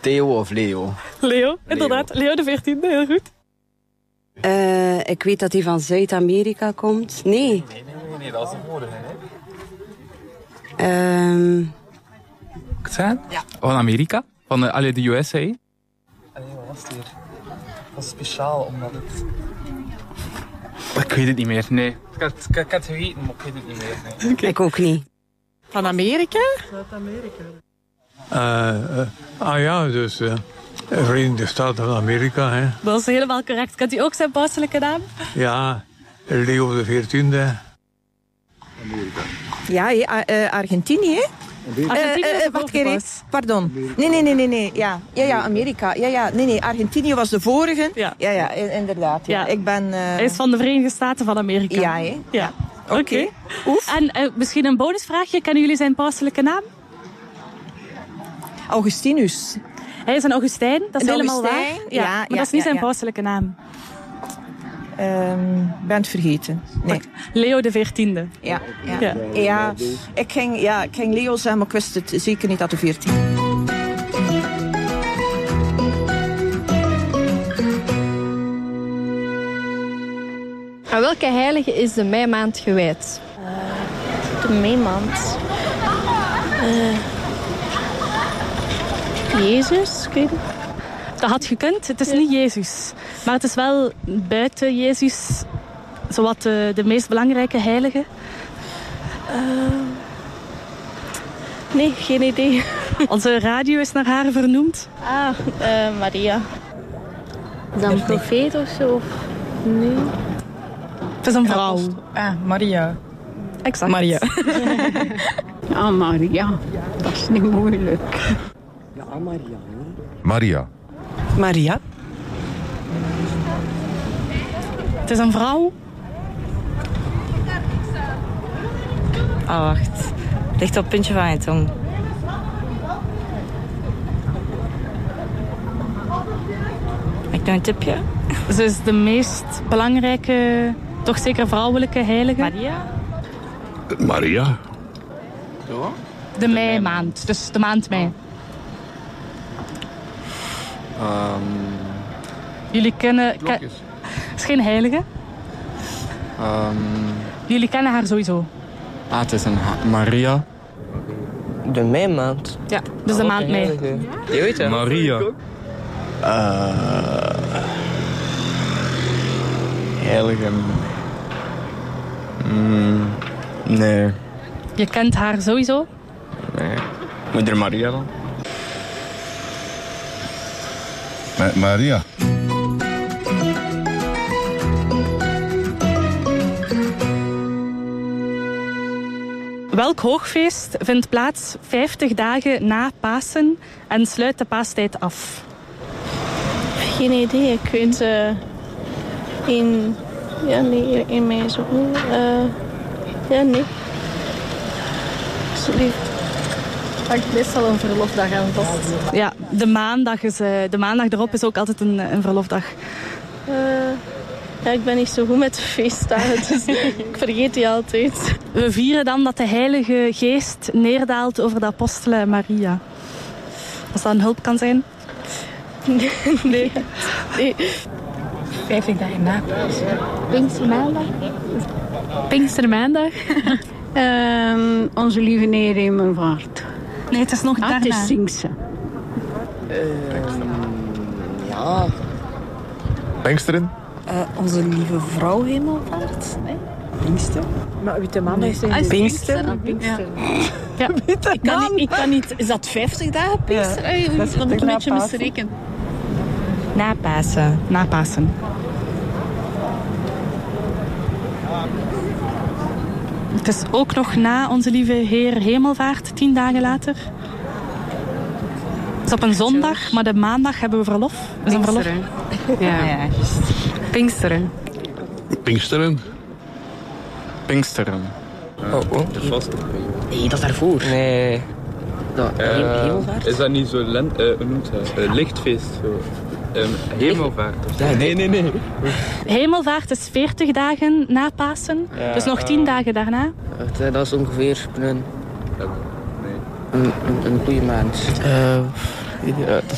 Theo of Leo? Leo, inderdaad. Leo de 14e, heel goed. Ik weet dat hij van Zuid-Amerika komt. Nee, dat is de vorige, het zijn? Ja. Van Amerika? Van de USA? Nee, wat was het hier? Dat is speciaal, omdat het... Ik weet het niet meer, nee. Ik had het geweten, maar ik weet het niet meer. Nee. okay. Ik ook niet. Van Amerika? Zuid-Amerika. Dus Verenigde Staten van Amerika. Hè. Dat is helemaal correct. Kent u ook zijn pauselijke naam? Ja, Leo de 14e. Ja, Argentinië. Wacht even. Pardon. Nee. Ja, Amerika. Nee, Argentinië was de vorige. Ja, inderdaad. Ja. Ik ben... Hij is van de Verenigde Staten van Amerika. Ja, hè? Ja. Oké. En misschien een bonusvraagje. Kennen jullie zijn pauselijke naam? Augustinus. Hij is een Augustijn, dat is helemaal waar. Ja, maar dat is niet zijn pauselijke naam. Ben het vergeten. Nee. Leo de 14e. Ja. Ik ging Leo zeggen, maar ik wist het zeker niet dat de 14e. Aan welke heilige is de meimaand gewijd? De meimaand. Jezus, ik weet het. Dat had gekund. Het is niet Jezus. Maar het is wel buiten Jezus zowat de meest belangrijke heilige. Nee, geen idee. Onze radio is naar haar vernoemd. Maria. Is dat een profeet of zo? Nee. Het is een vrouw. Maria. Exact. Maria. Maria. Dat is niet moeilijk. Ja, Maria. Maria. Het is een vrouw. Wacht. Ligt op het puntje van je tong. Heb ik nog een tipje? Ze is de meest belangrijke, toch zeker vrouwelijke heilige. Maria. De meimaand, dus de maand mei. Jullie kennen... Het is geen heilige. Jullie kennen haar sowieso. Het is een Maria. De meimaand. Ja, dus de maand mei. Je weet het. Maria. Heilige... nee. Je kent haar sowieso? Nee. Moeder Maria dan? Maria. Welk hoogfeest vindt plaats 50 dagen na Pasen en sluit de paastijd af? Geen idee. Ik weet in mei zo. Nee. Sorry. Hangt meestal een verlofdag aan vast. Ja, de maandag erop is ook altijd een verlofdag. Ik ben niet zo goed met de feestdagen, dus ik vergeet die altijd. We vieren dan dat de Heilige Geest neerdaalt over de apostelen en Maria. Als dat een hulp kan zijn? Nee. 50 dagen na Pasen. Pinkstermaandag. Onze lieve Neer Hemelvaart. Nee, het is nog daarna. Het is Pinksteren. Ja. Pinksteren? Onze lieve vrouw Hemelvaart. Nee? Pinkster. Maar witte maandag is Pinkster. Ja. Ik kan niet... Is dat 50 dagen Pinkster? Ja. Dat moet ik een beetje misrekenen. Na Pasen. Na Pasen. Het is ook nog na onze lieve Heer Hemelvaart, 10 dagen later. Het is op een zondag, maar de maandag hebben we verlof. Is een verlof. Ja, juist. Pinksteren. Pinksteren. De vaste. Nee, dat is daarvoor. Nee. Hemelvaart? Is dat niet zo lichtfeest? Zo. Hemelvaart? Ja, nee. Hemelvaart is 40 dagen na Pasen, dus nog 10 dagen daarna. Dat is ongeveer een goede maand.